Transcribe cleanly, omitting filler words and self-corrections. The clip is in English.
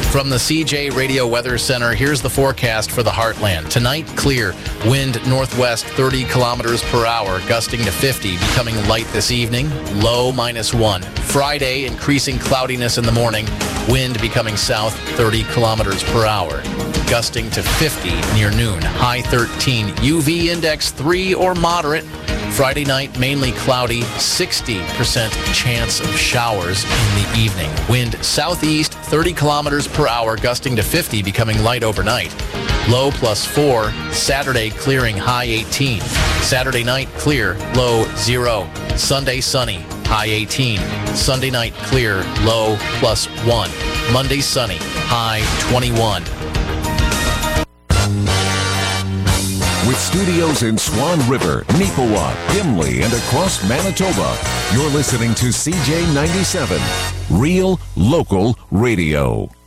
From the CJ Radio Weather Center, here's the forecast for the Heartland. Tonight, clear. Wind northwest 30 kilometers per hour, gusting to 50, becoming light this evening. Low -1. Friday, increasing cloudiness in the morning. Wind becoming south 30 kilometers per hour, gusting to 50 near noon. High 13. UV index 3 or moderate. Friday night, mainly cloudy, 60% chance of showers in the evening. Wind southeast, 30 kilometers per hour, gusting to 50, becoming light overnight. Low +4. Saturday, clearing, high 18. Saturday night, clear, low 0. Sunday, sunny, high 18. Sunday night, clear, low +1. Monday, sunny, high 21. With studios in Swan River, Neepawa, Gimli, and across Manitoba, you're listening to CJ 97, Real Local Radio.